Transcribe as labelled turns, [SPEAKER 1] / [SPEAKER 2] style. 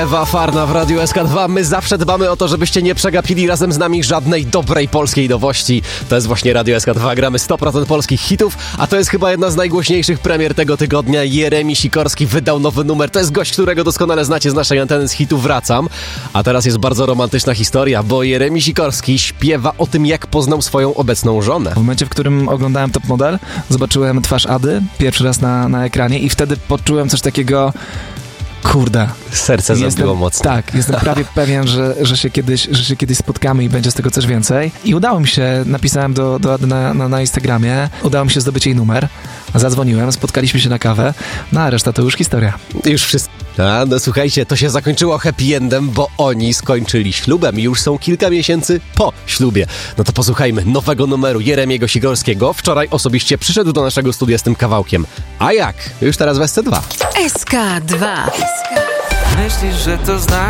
[SPEAKER 1] Ewa Farna w Radiu SK2. My zawsze dbamy o to, żebyście nie przegapili razem z nami żadnej dobrej polskiej nowości. To jest właśnie Radio SK2. Gramy 100% polskich hitów, a to jest chyba jedna z najgłośniejszych premier tego tygodnia. Jeremi Sikorski wydał nowy numer. To jest gość, którego doskonale znacie z naszej anteny z hitu Wracam. A teraz jest bardzo romantyczna historia, bo Jeremi Sikorski śpiewa o tym, jak poznał swoją obecną żonę.
[SPEAKER 2] W momencie, w którym oglądałem Top Model, zobaczyłem twarz Ady pierwszy raz na ekranie i wtedy poczułem coś takiego... Kurde.
[SPEAKER 1] Serce zabiło mocno.
[SPEAKER 2] Tak, jestem prawie pewien, że się kiedyś spotkamy i będzie z tego coś więcej. I udało mi się, napisałem do Ady na Instagramie, udało mi się zdobyć jej numer, zadzwoniłem, spotkaliśmy się na kawę, no a reszta to już historia.
[SPEAKER 1] Już wszystko. No słuchajcie, to się zakończyło happy endem, bo oni skończyli ślubem i już są kilka miesięcy po ślubie. No to posłuchajmy nowego numeru Jeremiego Sikorskiego. Wczoraj osobiście przyszedł do naszego studia z tym kawałkiem. A jak? Już teraz w SC2.
[SPEAKER 3] SK2.
[SPEAKER 4] Myślisz, że to znaczy?